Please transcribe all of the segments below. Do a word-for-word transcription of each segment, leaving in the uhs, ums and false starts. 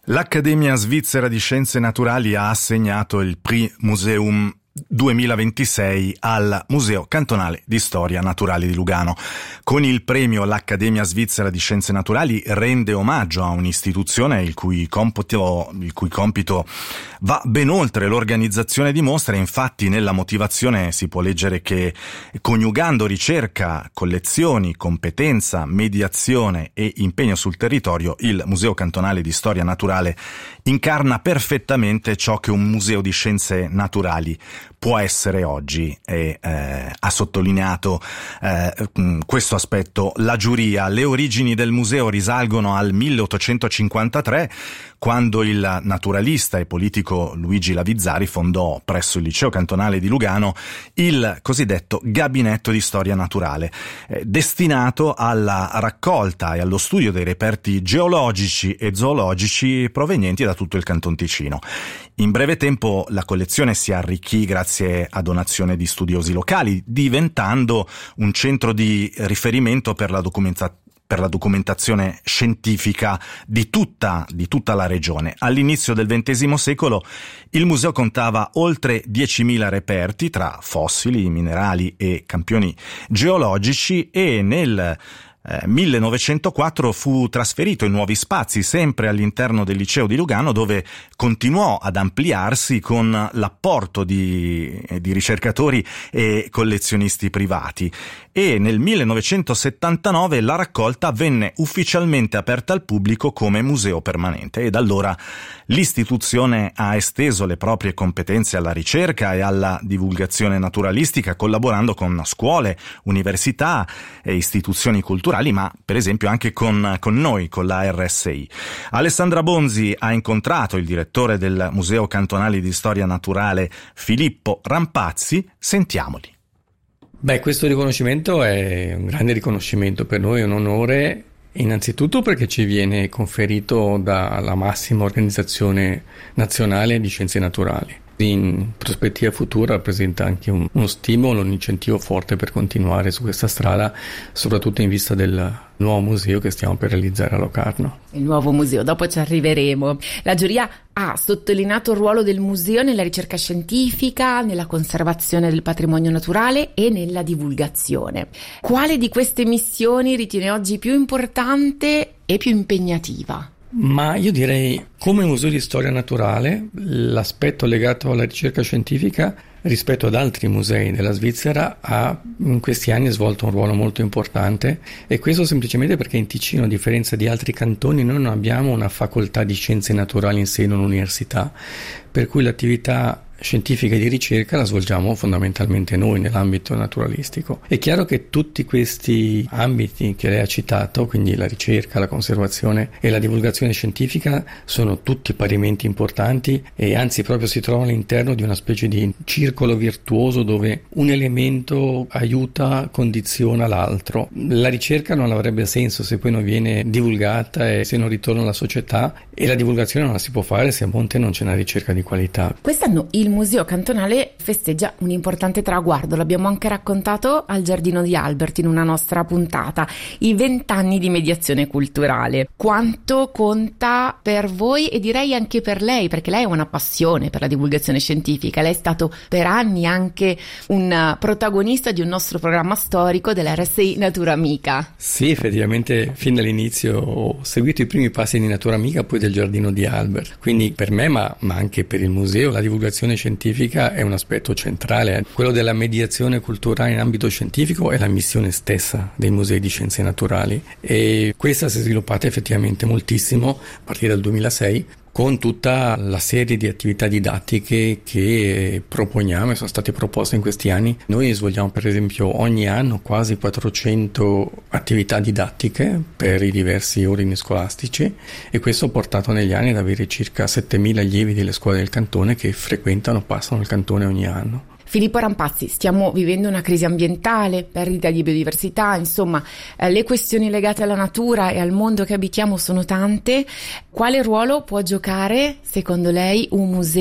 L'Accademia Svizzera di Scienze Naturali ha assegnato il Prix Museum duemilaventisei al Museo Cantonale di Storia Naturale di Lugano. Con il premio l'Accademia Svizzera di Scienze Naturali rende omaggio a un'istituzione il cui compito, il cui compito va ben oltre l'organizzazione di mostre. Infatti nella motivazione si può leggere che, coniugando ricerca, collezioni, competenza, mediazione e impegno sul territorio, il Museo Cantonale di Storia Naturale incarna perfettamente ciò che un museo di scienze naturali può essere oggi, e eh, ha sottolineato eh, questo aspetto la giuria. Le origini del museo risalgono al milleottocentocinquantatré, quando il naturalista e politico Luigi Lavizzari fondò presso il Liceo Cantonale di Lugano il cosiddetto Gabinetto di Storia Naturale, eh, destinato alla raccolta e allo studio dei reperti geologici e zoologici provenienti da tutto il Canton Ticino. In breve tempo la collezione si arricchì grazie a donazione di studiosi locali, diventando un centro di riferimento per la documentazione per la documentazione scientifica di tutta, di tutta la regione. All'inizio del ventesimo secolo il museo contava oltre diecimila reperti tra fossili, minerali e campioni geologici, e nel Eh, millenovecentoquattro fu trasferito in nuovi spazi, sempre all'interno del Liceo di Lugano, dove continuò ad ampliarsi con l'apporto di, di ricercatori e collezionisti privati, e nel millenovecentosettantanove la raccolta venne ufficialmente aperta al pubblico come museo permanente, e da allora l'istituzione ha esteso le proprie competenze alla ricerca e alla divulgazione naturalistica, collaborando con scuole, università e istituzioni culturali, ma per esempio anche con, con noi, con la R S I. Alessandra Bonzi ha incontrato il direttore del Museo Cantonale di Storia Naturale, Filippo Rampazzi. Sentiamoli. Beh, questo riconoscimento è un grande riconoscimento per noi, è un onore, innanzitutto perché ci viene conferito dalla massima organizzazione nazionale di scienze naturali. In prospettiva futura rappresenta anche un, uno stimolo, un incentivo forte per continuare su questa strada, soprattutto in vista del nuovo museo che stiamo per realizzare a Locarno. Il nuovo museo, dopo ci arriveremo. La giuria ha sottolineato il ruolo del museo nella ricerca scientifica, nella conservazione del patrimonio naturale e nella divulgazione. Quale di queste missioni ritiene oggi più importante e più impegnativa? Ma io direi, come museo di storia naturale, l'aspetto legato alla ricerca scientifica rispetto ad altri musei della Svizzera ha in questi anni svolto un ruolo molto importante, e questo semplicemente perché in Ticino, a differenza di altri cantoni, noi non abbiamo una facoltà di scienze naturali in seno all'università, per cui l'attività scientifica e di ricerca la svolgiamo fondamentalmente noi nell'ambito naturalistico. È chiaro che tutti questi ambiti che lei ha citato, quindi la ricerca, la conservazione e la divulgazione scientifica, sono tutti parimenti importanti, e anzi proprio si trovano all'interno di una specie di circolo virtuoso dove un elemento aiuta, condiziona l'altro. La ricerca non avrebbe senso se poi non viene divulgata e se non ritorna alla società, e la divulgazione non la si può fare se a monte non c'è una ricerca di qualità. Quest'anno il Museo Cantonale festeggia un importante traguardo, l'abbiamo anche raccontato al Giardino di Albert in una nostra puntata, i vent'anni di mediazione culturale. Quanto conta per voi, e direi anche per lei, perché lei ha una passione per la divulgazione scientifica, lei è stato per anni anche un protagonista di un nostro programma storico della R S I Natura Amica. Sì, effettivamente fin dall'inizio ho seguito i primi passi di Natura Amica, poi del Giardino di Albert, quindi per me ma, ma anche per il museo la divulgazione scientifica è un aspetto centrale. Quello della mediazione culturale in ambito scientifico è la missione stessa dei musei di scienze naturali, e questa si è sviluppata effettivamente moltissimo a partire dal duemilasei, con tutta la serie di attività didattiche che proponiamo e sono state proposte in questi anni. Noi svolgiamo per esempio ogni anno quasi quattrocento attività didattiche per i diversi ordini scolastici, e questo ha portato negli anni ad avere circa settemila allievi delle scuole del cantone che frequentano, passano il cantone ogni anno. Filippo Rampazzi, stiamo vivendo una crisi ambientale, perdita di biodiversità, insomma eh, le questioni legate alla natura e al mondo che abitiamo sono tante. Quale ruolo può giocare, secondo lei, un museo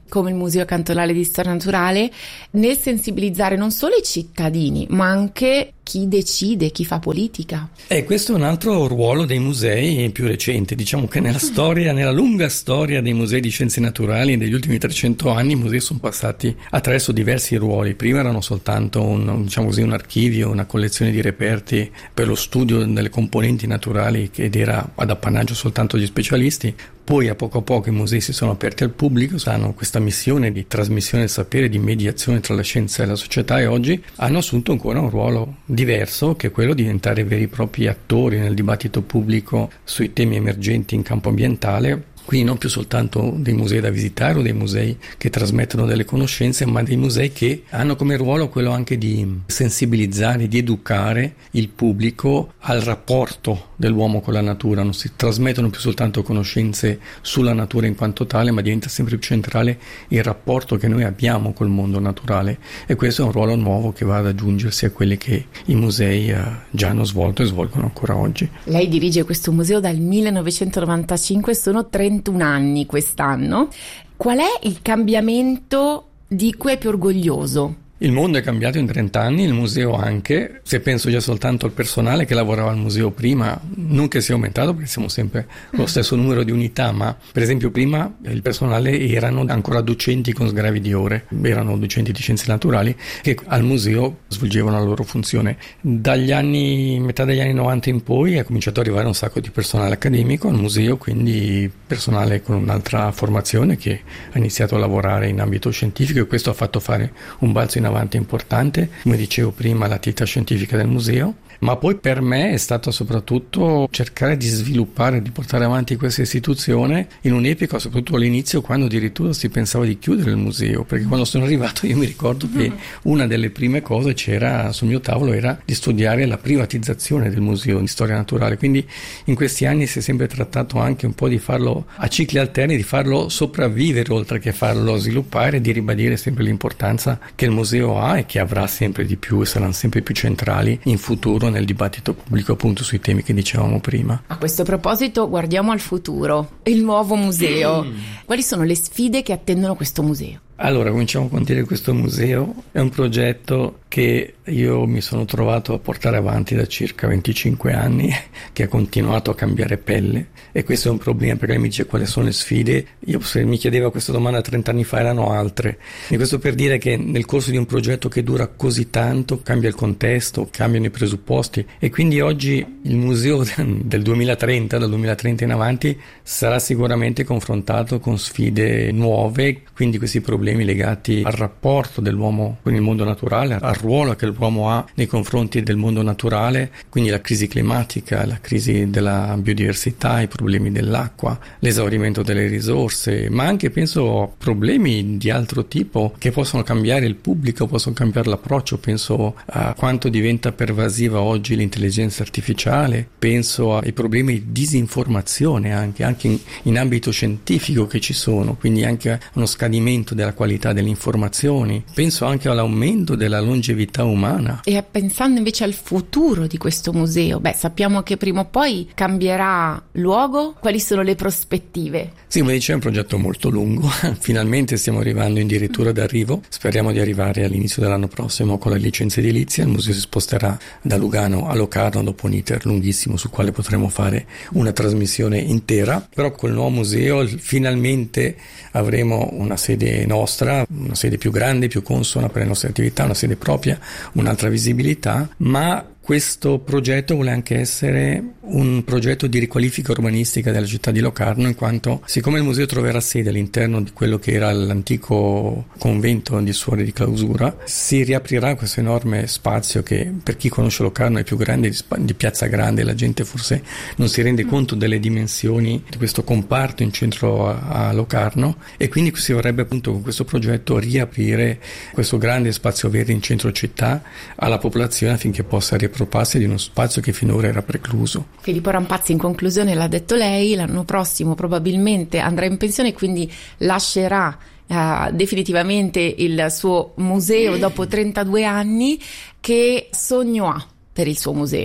come il Museo Cantonale di Storia Naturale nel sensibilizzare non solo i cittadini, ma anche chi decide, chi fa politica. E questo è un altro ruolo dei musei più recente. Diciamo che nella storia, nella lunga storia dei musei di scienze naturali degli ultimi trecento anni, i musei sono passati attraverso diversi ruoli. Prima erano soltanto un, diciamo così, un archivio, una collezione di reperti per lo studio delle componenti naturali ed era ad appannaggio soltanto degli specialisti. Poi a poco a poco i musei si sono aperti al pubblico, hanno questa missione di trasmissione del sapere, di mediazione tra la scienza e la società, e oggi hanno assunto ancora un ruolo diverso, che è quello di diventare veri e propri attori nel dibattito pubblico sui temi emergenti in campo ambientale. Quindi non più soltanto dei musei da visitare o dei musei che trasmettono delle conoscenze, ma dei musei che hanno come ruolo quello anche di sensibilizzare, di educare il pubblico al rapporto dell'uomo con la natura. Non si trasmettono più soltanto conoscenze sulla natura in quanto tale, ma diventa sempre più centrale il rapporto che noi abbiamo col mondo naturale, e questo è un ruolo nuovo che va ad aggiungersi a quelli che i musei eh, già hanno svolto e svolgono ancora oggi. Lei dirige questo museo dal millenovecentonovantacinque, sono trentuno anni quest'anno. Qual è il cambiamento di cui è più orgoglioso? Il mondo è cambiato in trenta anni, il museo anche. Se penso già soltanto al personale che lavorava al museo prima, non che sia aumentato perché siamo sempre lo stesso numero di unità, ma per esempio prima il personale erano ancora docenti con sgravi di ore, erano docenti di scienze naturali che al museo svolgevano la loro funzione. Dagli anni, metà degli anni novanta in poi è cominciato ad arrivare un sacco di personale accademico al museo, quindi personale con un'altra formazione che ha iniziato a lavorare in ambito scientifico, e questo ha fatto fare un balzo in avanti importante, come dicevo prima, l'attività scientifica del museo. Ma poi per me è stato soprattutto cercare di sviluppare, di portare avanti questa istituzione in un'epoca, soprattutto all'inizio, quando addirittura si pensava di chiudere il museo, perché quando sono arrivato io mi ricordo che una delle prime cose c'era sul mio tavolo era di studiare la privatizzazione del Museo di Storia Naturale. Quindi in questi anni si è sempre trattato anche un po' di farlo a cicli alterni, di farlo sopravvivere oltre che farlo sviluppare, di ribadire sempre l'importanza che il museo ha e che avrà sempre di più e saranno sempre più centrali in futuro nel dibattito pubblico, appunto sui temi che dicevamo prima. A questo proposito guardiamo al futuro, il nuovo museo. Mm. Quali sono le sfide che attendono questo museo? Allora, cominciamo con dire che questo museo è un progetto che io mi sono trovato a portare avanti da circa venticinque anni, che ha continuato a cambiare pelle, e questo è un problema perché lei mi dice quali sono le sfide. Io, se mi chiedeva questa domanda trenta anni fa, erano altre, e questo per dire che nel corso di un progetto che dura così tanto cambia il contesto, cambiano i presupposti, e quindi oggi il museo del duemilatrenta, dal duemilatrenta in avanti, sarà sicuramente confrontato con sfide nuove, quindi questi problemi legati al rapporto dell'uomo con il mondo naturale, al ruolo che l'uomo ha nei confronti del mondo naturale, quindi la crisi climatica, la crisi della biodiversità, i problemi dell'acqua, l'esaurimento delle risorse, ma anche penso a problemi di altro tipo che possono cambiare il pubblico, possono cambiare l'approccio. Penso a quanto diventa pervasiva oggi l'intelligenza artificiale, penso ai problemi di disinformazione anche, anche in, in ambito scientifico che ci sono, quindi anche a uno scadimento della qualità delle informazioni, penso anche all'aumento della longevità umana. E pensando invece al futuro di questo museo, beh, sappiamo che prima o poi cambierà luogo, quali sono le prospettive? Sì, come dicevo, è un progetto molto lungo, finalmente stiamo arrivando addirittura d'arrivo, speriamo di arrivare all'inizio dell'anno prossimo con la licenza edilizia. Il museo si sposterà da Lugano a Locarno dopo un iter lunghissimo sul quale potremo fare una trasmissione intera, però col nuovo museo finalmente avremo una sede nostra, una sede più grande, più consona per le nostre attività, una sede propria, un'altra visibilità, ma questo progetto vuole anche essere un progetto di riqualifica urbanistica della città di Locarno, in quanto siccome il museo troverà sede all'interno di quello che era l'antico convento di suore di clausura, si riaprirà questo enorme spazio che per chi conosce Locarno è più grande di, di Piazza Grande. La gente forse non si rende conto delle dimensioni di questo comparto in centro a, a Locarno, e quindi si vorrebbe appunto con questo progetto riaprire questo grande spazio verde in centro città alla popolazione affinché possa riaprire di uno spazio che finora era precluso. Filippo Rampazzi, in conclusione, l'ha detto lei, l'anno prossimo probabilmente andrà in pensione, quindi lascerà uh, definitivamente il suo museo dopo trentadue anni. Che sogno ha per il suo museo?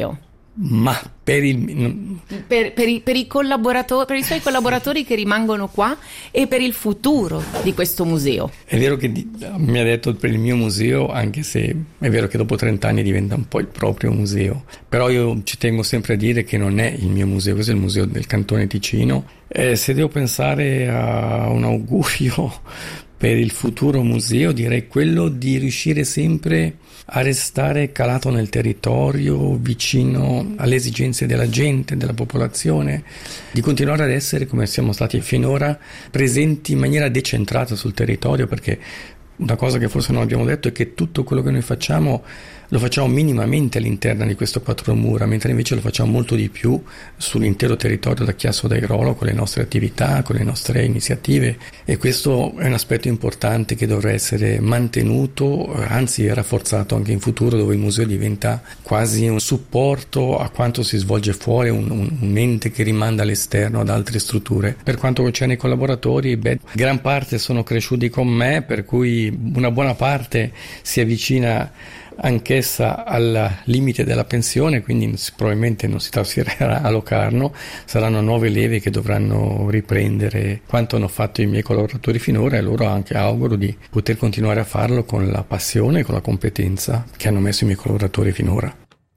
Ma per, il... per, per, i, per, i collaboratori, per i suoi collaboratori che rimangono qua e per il futuro di questo museo. È vero che di, mi ha detto per il mio museo, anche se è vero che dopo trenta anni diventa un po' il proprio museo, però io ci tengo sempre a dire che non è il mio museo, questo è il museo del Cantone Ticino. Eh, se devo pensare a un augurio per il futuro museo, direi quello di riuscire sempre a restare calato nel territorio, vicino alle esigenze della gente, della popolazione, di continuare ad essere, come siamo stati finora, presenti in maniera decentrata sul territorio, perché una cosa che forse non abbiamo detto è che tutto quello che noi facciamo lo facciamo minimamente all'interno di questo quattro mura, mentre invece lo facciamo molto di più sull'intero territorio da Chiasso d'Airolo, con le nostre attività, con le nostre iniziative, e questo è un aspetto importante che dovrà essere mantenuto, anzi rafforzato anche in futuro, dove il museo diventa quasi un supporto a quanto si svolge fuori, un, un, un ente che rimanda all'esterno ad altre strutture. Per quanto concerne i collaboratori, beh, gran parte sono cresciuti con me, per cui una buona parte si avvicina anch'essa al limite della pensione, quindi probabilmente non si trasferirà a Locarno, saranno nuove leve che dovranno riprendere quanto hanno fatto i miei collaboratori finora, e loro anche auguro di poter continuare a farlo con la passione e con la competenza che hanno messo i miei collaboratori finora.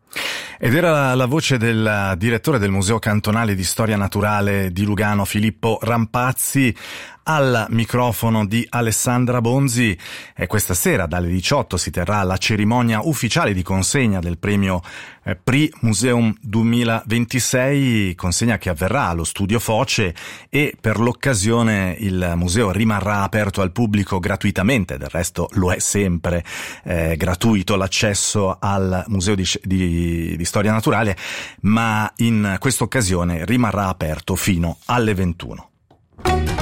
Ed era la voce del direttore del Museo Cantonale di Storia Naturale di Lugano, Filippo Rampazzi, al microfono di Alessandra Bonzi. E questa sera dalle diciotto si terrà la cerimonia ufficiale di consegna del premio eh, Prix Museum duemilaventisei, consegna che avverrà allo Studio Foce, e per l'occasione il museo rimarrà aperto al pubblico gratuitamente. Del resto lo è sempre eh, gratuito l'accesso al Museo di, di, di Storia Naturale, ma in questa occasione rimarrà aperto fino alle ventuno.